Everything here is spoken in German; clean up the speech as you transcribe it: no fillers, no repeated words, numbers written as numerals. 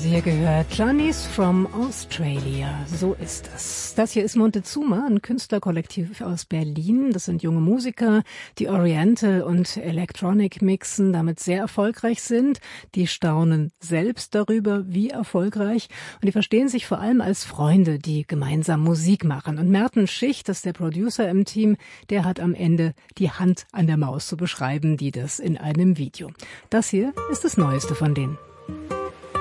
ihr gehört. Johnny's from Australia. So ist das. Das hier ist Montezuma, ein Künstlerkollektiv aus Berlin. Das sind junge Musiker, die Oriental und Electronic mixen, damit sehr erfolgreich sind. Die staunen selbst darüber, wie erfolgreich. Und die verstehen sich vor allem als Freunde, die gemeinsam Musik machen. Und Merten Schicht, das ist der Producer im Team, der hat am Ende die Hand an der Maus, so beschreiben die das in einem Video. Das hier ist das Neueste von denen.